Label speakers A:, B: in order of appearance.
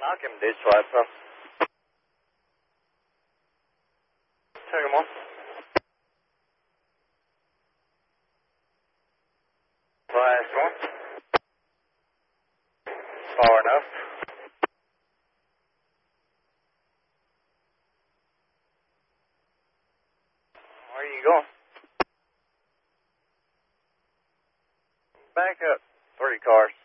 A: Knock him, ditch slide, bro. Take him on. Last one. Far enough. Where are you going? Back up. 3 cars.